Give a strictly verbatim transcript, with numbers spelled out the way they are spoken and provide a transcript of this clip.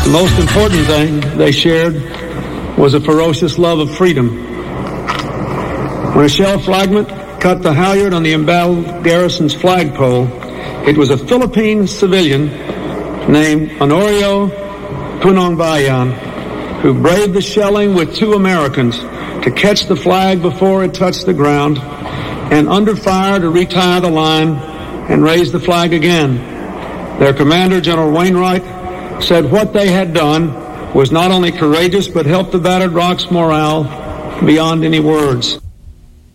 The most important thing they shared was a ferocious love of freedom. When a shell fragment cut the halyard on the embattled garrison's flagpole, it was a Philippine civilian named Honorio Punongbayan who braved the shelling with two Americans to catch the flag before it touched the ground and under fire to retie the line and raise the flag again. Their commander, General Wainwright, said what they had done was not only courageous but helped the battered Rock's morale beyond any words.